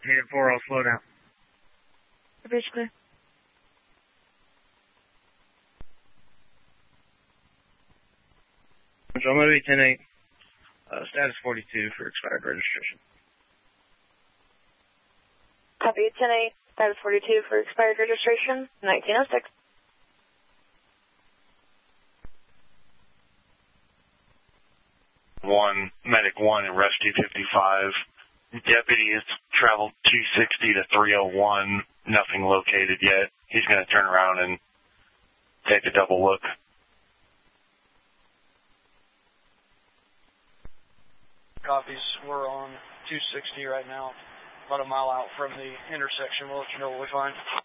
Unit 4, I'll slow down. Bridge clear. I'm going to be 10-8. Status 42 for expired registration. Copy 10-8. Status 42 for expired registration. 1906. Medic 1 and Rescue 55. Deputy has traveled 260 to 301. Nothing located yet. He's going to turn around and take a double look. Copies. We're on 260 right now, about a mile out from the intersection. We'll let you know what we find.